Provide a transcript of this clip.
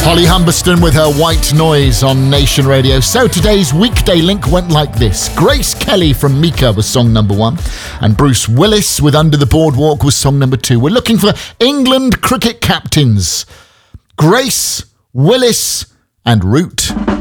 Holly Humberston with her White Noise on Nation Radio. So today's weekday link went like this. Grace Kelly from Mika was song number 1, and Bruce Willis with Under the Boardwalk was song number 2. We're looking for England cricket captains. Grace, Willis and Root.